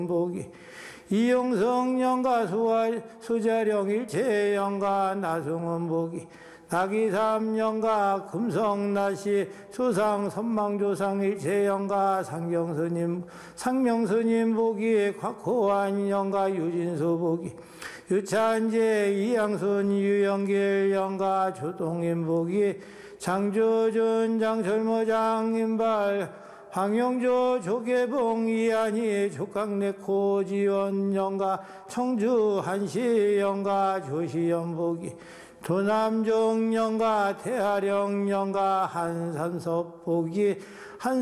복이 이용성 영가 수자령 일체 영가 나승원 복이 나기삼 영가 금성나시 수상 선망조상 일체 영가 상명스님 복이 곽호환 영가 유진수 복이 유찬재 이양순 유영길 영가 조동인 복이 장조준 장철모 장인발 황영조 조계봉 이한희 조강래 고지원 영가 청주 한시 영가 조시연 복이 도남종 영가 태하령 영가 한산섭 복이